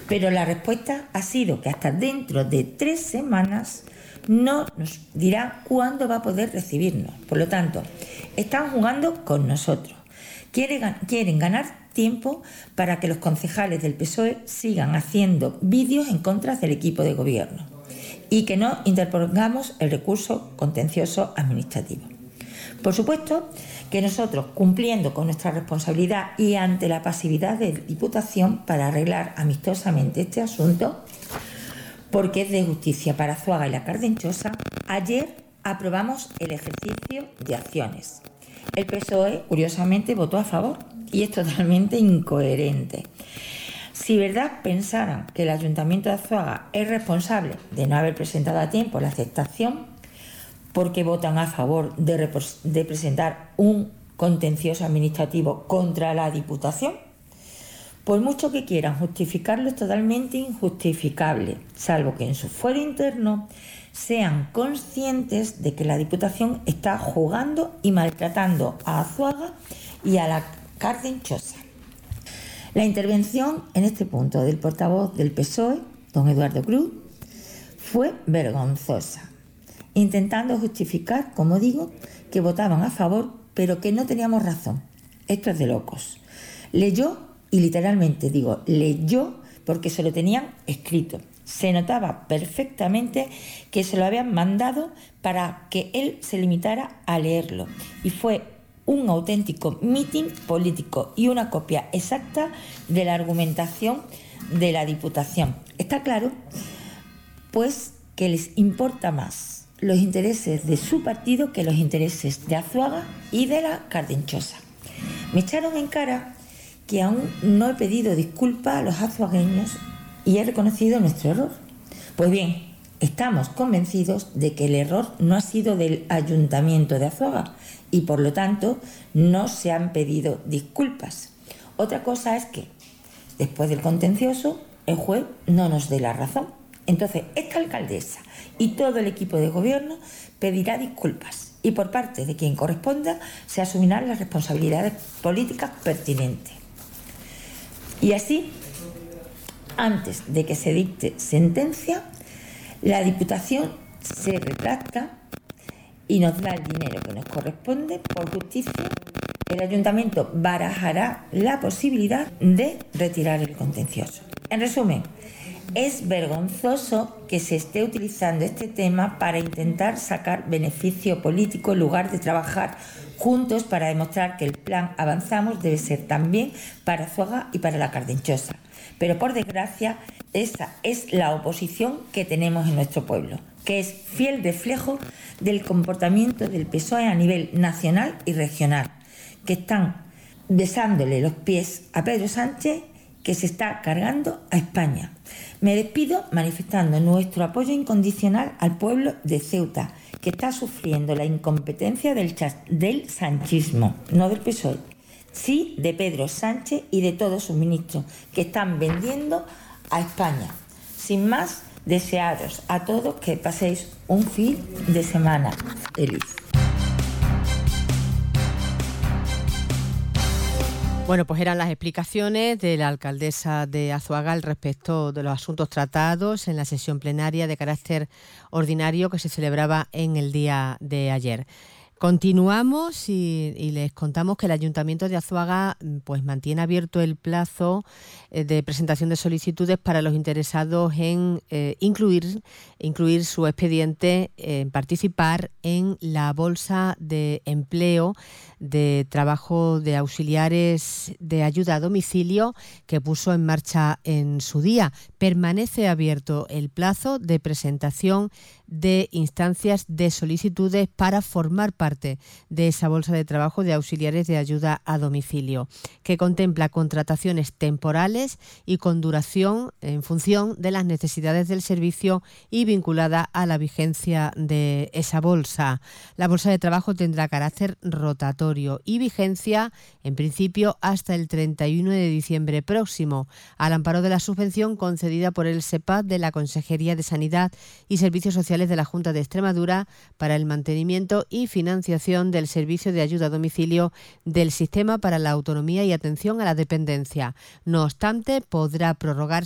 Pero la respuesta ha sido que hasta dentro de 3 semanas no nos dirá cuándo va a poder recibirnos. Por lo tanto, están jugando con nosotros. Quieren ganar tiempo para que los concejales del PSOE sigan haciendo vídeos en contra del equipo de gobierno y que no interpongamos el recurso contencioso administrativo. Por supuesto que nosotros, cumpliendo con nuestra responsabilidad y ante la pasividad de Diputación para arreglar amistosamente este asunto, porque es de justicia para Azuaga y la Cardenchosa, ayer aprobamos el ejercicio de acciones. El PSOE, curiosamente, votó a favor y es totalmente incoherente. Si verdad pensaran que el Ayuntamiento de Azuaga es responsable de no haber presentado a tiempo la aceptación, ¿por qué votan a favor de presentar un contencioso administrativo contra la Diputación? Por mucho que quieran justificarlo, es totalmente injustificable, salvo que en su fuero interno sean conscientes de que la Diputación está jugando y maltratando a Azuaga y a la Cardenchosa. La intervención en este punto del portavoz del PSOE, don Eduardo Cruz, fue vergonzosa, intentando justificar, como digo, que votaban a favor, pero que no teníamos razón. Esto es de locos. Leyó, y literalmente digo, leyó porque se lo tenían escrito. Se notaba perfectamente que se lo habían mandado para que él se limitara a leerlo. Y fue un auténtico mitin político y una copia exacta de la argumentación de la Diputación. Está claro, pues, que les importa más los intereses de su partido que los intereses de Azuaga y de la Cardenchosa. Me echaron en cara que aún no he pedido disculpas a los azuagueños y he reconocido nuestro error. Pues bien, estamos convencidos de que el error no ha sido del Ayuntamiento de Azuaga y por lo tanto no se han pedido disculpas. Otra cosa es que después del contencioso el juez no nos dé la razón. Entonces esta alcaldesa y todo el equipo de gobierno pedirá disculpas y por parte de quien corresponda se asumirán las responsabilidades políticas pertinentes. Y así, antes de que se dicte sentencia, la Diputación se retracta y nos da el dinero que nos corresponde por justicia. El Ayuntamiento barajará la posibilidad de retirar el contencioso. En resumen, es vergonzoso que se esté utilizando este tema para intentar sacar beneficio político en lugar de trabajar juntos para demostrar que el plan Avanzamos debe ser también para Azuaga y para la Cardenchosa. Pero por desgracia, esa es la oposición que tenemos en nuestro pueblo, que es fiel reflejo del comportamiento del PSOE a nivel nacional y regional, que están besándole los pies a Pedro Sánchez, que se está cargando a España. Me despido manifestando nuestro apoyo incondicional al pueblo de Ceuta, que está sufriendo la incompetencia del sanchismo, no del PSOE, sí de Pedro Sánchez y de todos sus ministros, que están vendiendo a España. Sin más, desearos a todos que paséis un fin de semana feliz. Bueno, pues eran las explicaciones de la alcaldesa de Azuaga al respecto de los asuntos tratados en la sesión plenaria de carácter ordinario que se celebraba en el día de ayer. Continuamos y les contamos que el Ayuntamiento de Azuaga pues mantiene abierto el plazo de presentación de solicitudes para los interesados en incluir su expediente en participar en la bolsa de empleo de trabajo de auxiliares de ayuda a domicilio que puso en marcha en su día. Permanece abierto el plazo de presentación de instancias de solicitudes para formar parte de esa bolsa de trabajo de auxiliares de ayuda a domicilio, que contempla contrataciones temporales y con duración en función de las necesidades del servicio y vinculada a la vigencia de esa bolsa. La bolsa de trabajo tendrá carácter rotatorio y vigencia, en principio, hasta el 31 de diciembre próximo, al amparo de la subvención concedida por el SEPAD de la Consejería de Sanidad y Servicios Sociales de la Junta de Extremadura para el mantenimiento y financiación del servicio de ayuda a domicilio del Sistema para la Autonomía y Atención a la Dependencia. No obstante, podrá prorrogarse